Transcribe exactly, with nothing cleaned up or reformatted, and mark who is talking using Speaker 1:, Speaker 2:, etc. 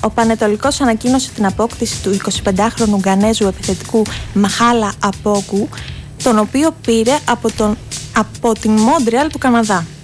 Speaker 1: ο Πανετολικός ανακοίνωσε την απόκτηση του εικοσιπεντάχρονου Γκανέζου επιθετικού Μαχάλα Απόγκου, τον οποίο πήρε από, τον, από την Μόντρεαλ του Καναδά.